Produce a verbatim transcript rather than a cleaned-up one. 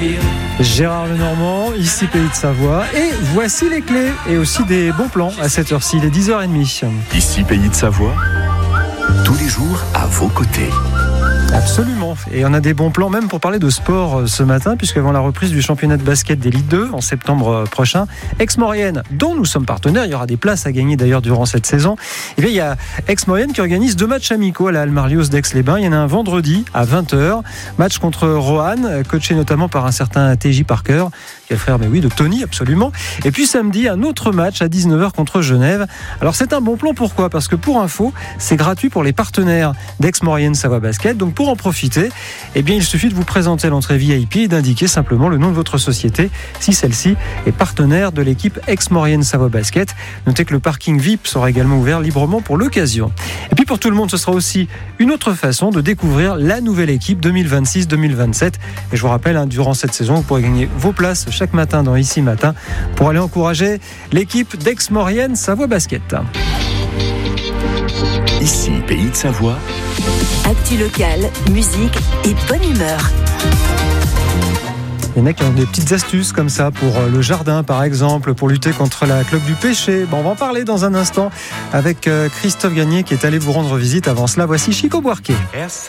Gérard Lenormand, ici Pays de Savoie. Et voici les clés et aussi des bons plans à cette heure-ci, il est dix heures trente. Ici Pays de Savoie, tous les jours à vos côtés. Absolument, et on a des bons plans même pour parler de sport ce matin, puisqu'avant la reprise du championnat de basket des Ligue deux en septembre prochain, Aix-Maurienne, dont nous sommes partenaires, il y aura des places à gagner d'ailleurs durant cette saison. Et bien, il y a Aix-Maurienne qui organise deux matchs amicaux à la Halle Marlios d'Aix-les-Bains. Il y en a un vendredi à vingt heures, match contre Roanne, coaché notamment par un certain T J Parker, qui est le frère, mais oui, de Tony, absolument. Et puis samedi, un autre match à dix-neuf heures contre Genève. Alors c'est un bon plan, pourquoi ? Parce que pour info, c'est gratuit pour les partenaires d'Aix-Maurienne Savoie Basket. Donc pour en profiter, eh bien, il suffit de vous présenter à l'entrée V I P et d'indiquer simplement le nom de votre société si celle-ci est partenaire de l'équipe Aix-Maurienne Savoie Basket. Notez que le parking V I P sera également ouvert librement pour l'occasion. Et puis pour tout le monde, ce sera aussi une autre façon de découvrir la nouvelle équipe deux mille vingt-six deux mille vingt-sept. Et je vous rappelle, hein, durant cette saison, vous pourrez gagner vos places chaque matin dans Ici Matin pour aller encourager l'équipe d'Aix-Maurienne Savoie Basket. Ici Pays de Savoie. Actu locale, musique et bonne humeur. Il y en a qui ont des petites astuces comme ça pour le jardin, par exemple, pour lutter contre la cloque du péché. Bon, on va en parler dans un instant avec Christophe Gagné qui est allé vous rendre visite. Avant cela, voici Chico Buarque. Essa